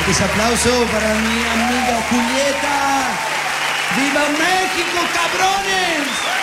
Ese aplauso para mi amiga Julieta. ¡Viva México, cabrones!